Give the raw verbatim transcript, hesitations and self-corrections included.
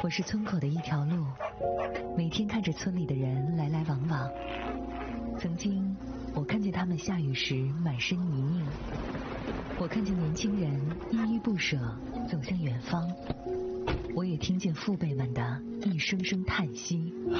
我是村口的一条路，每天看着村里的人来来往往。曾经，我看见他们下雨时满身泥泞，我看见年轻人依依不舍走向远方，我也听见父辈们的一声声叹息。